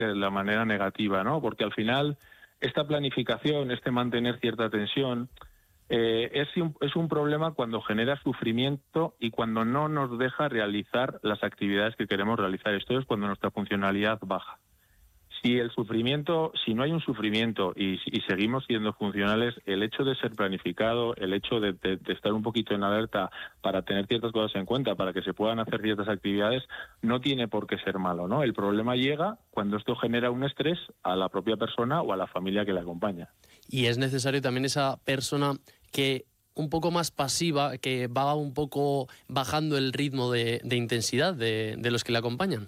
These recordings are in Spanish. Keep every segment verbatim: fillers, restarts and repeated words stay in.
de la manera negativa, ¿no? Porque al final esta planificación, este mantener cierta tensión, eh, es, un, es un problema cuando genera sufrimiento y cuando no nos deja realizar las actividades que queremos realizar. Esto es cuando nuestra funcionalidad baja. Si el sufrimiento, si no hay un sufrimiento y, y seguimos siendo funcionales, el hecho de ser planificado, el hecho de, de, de estar un poquito en alerta para tener ciertas cosas en cuenta, para que se puedan hacer ciertas actividades, no tiene por qué ser malo, ¿no? El problema llega cuando esto genera un estrés a la propia persona o a la familia que la acompaña. Y es necesario también esa persona que un poco más pasiva, que va un poco bajando el ritmo de, de intensidad de, de los que la acompañan.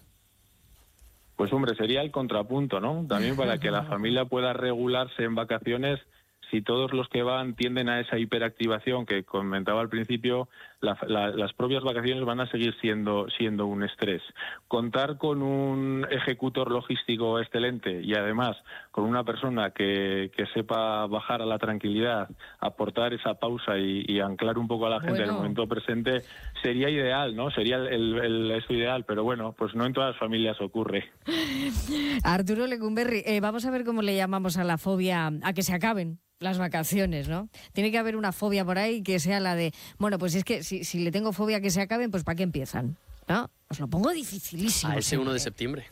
Pues hombre, sería el contrapunto, ¿no? También para que la familia pueda regularse en vacaciones. Si todos los que van tienden a esa hiperactivación que comentaba al principio, la, la, las propias vacaciones van a seguir siendo, siendo un estrés. Contar con un ejecutor logístico excelente y además con una persona que, que sepa bajar a la tranquilidad, aportar esa pausa y, y anclar un poco a la gente bueno. en el momento presente, sería ideal, ¿no? Sería el, el, el, eso ideal, pero bueno, pues no en todas las familias ocurre. Arturo Lecumberri, eh, vamos a ver cómo le llamamos a la fobia a que se acaben las vacaciones, ¿no? Tiene que haber una fobia por ahí que sea la de, bueno, pues es que si, si le tengo fobia a que se acaben, pues ¿para qué empiezan? ¿No? Os lo pongo dificilísimo. A ese uno de septiembre.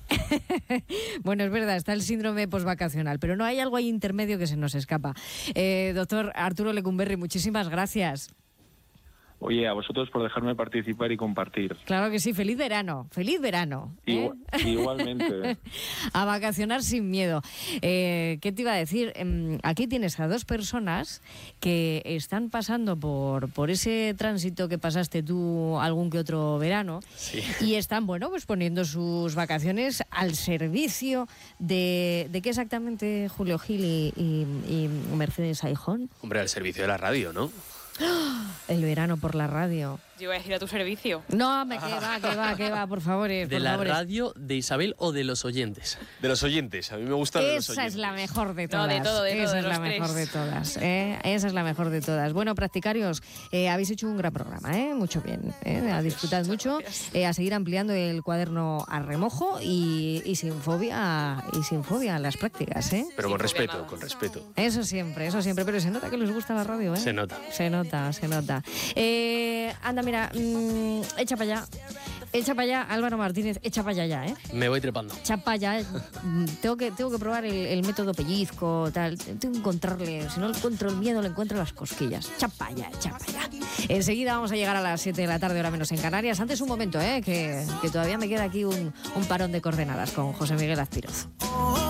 Bueno, es verdad, está el síndrome posvacacional, pero no hay algo ahí intermedio que se nos escapa. Eh, doctor Arturo Lecumberri, muchísimas gracias. Oye, a vosotros por dejarme participar y compartir. Claro que sí, feliz verano, feliz verano. ¿eh? Igual, igualmente. A vacacionar sin miedo. Eh, ¿Qué te iba a decir? Eh, aquí tienes a dos personas que están pasando por, por ese tránsito que pasaste tú algún que otro verano sí. y están, bueno, pues poniendo sus vacaciones al servicio de, ¿de qué exactamente, Julio Gil y, y, y Mercedes Aijón? Hombre, al servicio de la radio, ¿no? El verano por la radio. Yo voy a ir a tu servicio. No, me que va, que va, que va, por favor. ¿De por la favores. radio, de Isabel o de los oyentes? De los oyentes, a mí me gusta de los oyentes. Esa es la mejor de todas. No, de todo, de todo, Esa de es los la tres. mejor de todas. ¿eh? Esa es la mejor de todas. Bueno, practicarios, eh, habéis hecho un gran programa, ¿eh? Mucho bien. ¿eh? A disfrutar mucho, eh, a seguir ampliando el cuaderno a remojo y, y sin fobia y sin fobia a las prácticas, ¿eh? Pero con respeto, con respeto. Eso siempre, eso siempre. Pero se nota que les gusta la radio, ¿eh? Se nota. Se nota, se nota. Eh, anda, mira, mmm, echa para allá. Echa para allá, Álvaro Martínez, echa para allá ya, ¿eh? Me voy trepando. Echa para allá. Tengo que, tengo que probar el, el método pellizco, tal. Tengo que encontrarle, si no encuentro el miedo, le encuentro las cosquillas. Echa para allá, echa para allá. Enseguida vamos a llegar a las siete de la tarde, hora menos en Canarias. Antes un momento, ¿eh? Que, que todavía me queda aquí un, un parón de coordenadas con José Miguel Azpiroz.